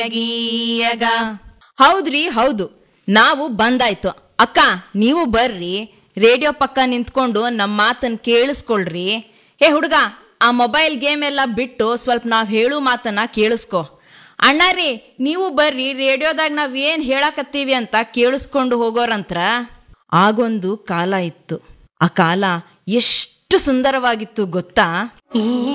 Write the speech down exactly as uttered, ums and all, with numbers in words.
ಹೌದ್ರಿ ಹೌದು, ನಾವು ಬಂದಾಯ್ತು. ಅಕ್ಕ ನೀವು ಬರ್ರಿ, ರೇಡಿಯೋ ಪಕ್ಕ ನಿಂತ್ಕೊಂಡು ನಮ್ಮ ಮಾತನ್ನ ಕೇಳಿಸ್ಕೊಳ್ರಿ. ಹೇ ಹುಡುಗ, ಆ ಮೊಬೈಲ್ ಗೇಮ್ ಎಲ್ಲ ಬಿಟ್ಟು ಸ್ವಲ್ಪ ನಾವ್ ಹೇಳು ಮಾತನ್ನ ಕೇಳಿಸ್ಕೊ. ಅಣ್ಣ ರೀ, ನೀವು ಬರ್ರಿ, ರೇಡಿಯೋದಾಗ ನಾವ್ ಏನ್ ಹೇಳಕತ್ತೀವಿ ಅಂತ ಕೇಳಿಸ್ಕೊಂಡು ಹೋಗೋರಂತ್ರ. ಆಗೊಂದು ಕಾಲ ಇತ್ತು. ಆ ಕಾಲ ಎಷ್ಟು ಸುಂದರವಾಗಿತ್ತು ಗೊತ್ತಾ?